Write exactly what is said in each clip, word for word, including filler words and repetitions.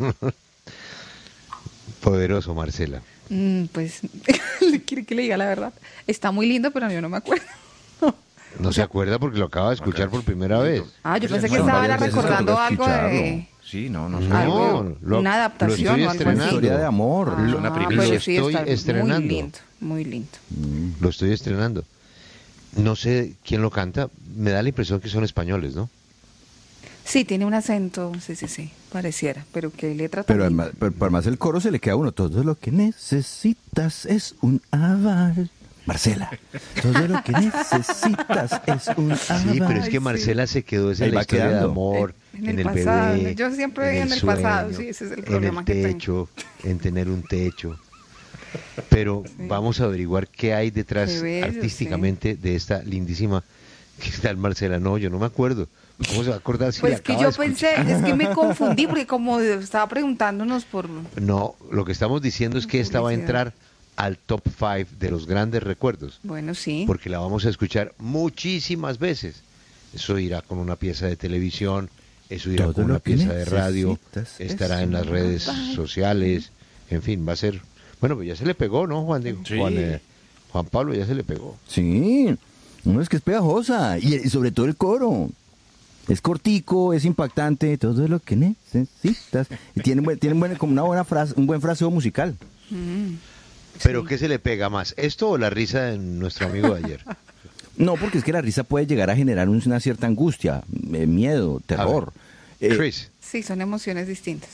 Poderoso, Marcela. Mm, pues, quiere que le diga la verdad. Está muy lindo, pero yo no me acuerdo. No se acuerda porque lo acaba de escuchar por primera vez. Ah, yo pensé que Bueno, estaba varias veces recordando tocó algo escucharlo. de... Sí, no, no sé. No, algo, lo- una adaptación lo estoy o algo así. estrenando. Historia de amor. Ah, Es una pero primicia. sí Lo estoy está estrenando. muy lindo, muy lindo. Lo estoy estrenando. No sé quién lo canta. Me da la impresión que son españoles, ¿no? Sí, tiene un acento, sí, sí, sí, pareciera, pero qué letra tan Pero linda. además, pero además el coro se le queda a uno. Todo lo que necesitas es un aval. Marcela, todo lo que necesitas es un aval. Sí, pero es que sí. Marcela se quedó esa Ahí en la va historia de quedando. amor, En en el el, pasado, bebé. yo siempre veía en el pasado, sí, ese es el problema en que el tengo. techo, en tener un techo. Pero vamos a averiguar qué hay detrás Qué bello, artísticamente de esta lindísima. ¿Qué tal, Marcela? No, yo no me acuerdo. ¿Cómo se va a acordar si Pues le que acaba yo de escuchar? pensé, es que me confundí porque como estaba preguntándonos por... No, lo que estamos diciendo es que esta va a Publicidad. entrar al top cinco de los grandes recuerdos. Bueno, sí. Porque la vamos a escuchar muchísimas veces. Eso irá con una pieza de televisión, eso irá Todo con lo una que pieza de radio, necesitas estará es en las una redes paz. sociales, en fin, va a ser... Bueno, pues ya se le pegó, ¿no, Juan? Diego? Sí. Juan, eh, Juan Pablo ya se le pegó. Sí, no es que es pegajosa. Y, y sobre todo el coro. Es cortico, es impactante, todo lo que necesitas. Y tiene, buen- tiene buen- como una buena frase, un buen fraseo musical. Mm, ¿Pero sí. qué se le pega más? ¿Esto o la risa de nuestro amigo de ayer? No, porque es que la risa puede llegar a generar un- una cierta angustia, eh, miedo, terror. Eh, Chris. Sí, son emociones distintas.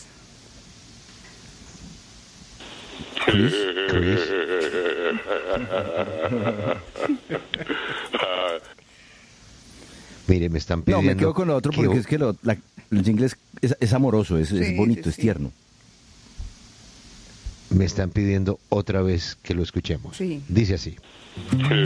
Chris, Chris. Mire, me están no, pidiendo... me quedo con lo otro que- porque es que lo- la- el jingle es, es- es amoroso, es, es Sí, bonito, sí, es sí. tierno. Me están pidiendo otra vez que lo escuchemos. Sí. Dice así.